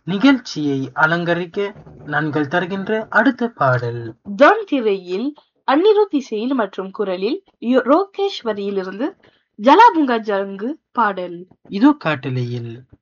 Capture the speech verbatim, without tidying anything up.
நிகழ்ச்சியை அலங்கரிக்க நாங்கள் தருகின்ற அடுத்த பாடல் ஜான் திரையில் அன்னிருத் இசையில் மற்றும் குரலில் யோ- ரோகேஷ் வரியிலிருந்து ஜலாபுங்கா ஜங்கு பாடல். இதோ காட்டலையில்